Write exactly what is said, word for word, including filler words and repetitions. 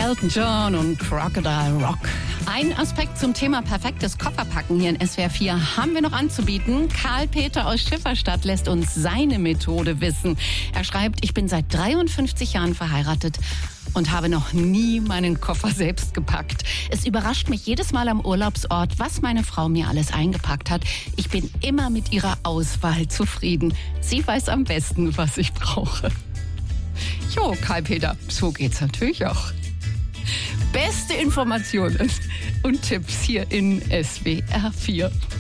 Elton John und Crocodile Rock. Ein Aspekt zum Thema perfektes Kofferpacken hier in S W R vier haben wir noch anzubieten. Karl-Peter aus Schifferstadt lässt uns seine Methode wissen. Er schreibt, ich bin seit dreiundfünfzig Jahren verheiratet und habe noch nie meinen Koffer selbst gepackt. Es überrascht mich jedes Mal am Urlaubsort, was meine Frau mir alles eingepackt hat. Ich bin immer mit ihrer Auswahl zufrieden. Sie weiß am besten, was ich brauche. Jo, Karl-Peter, so geht's natürlich auch. Beste Informationen und Tipps hier in S W R vier.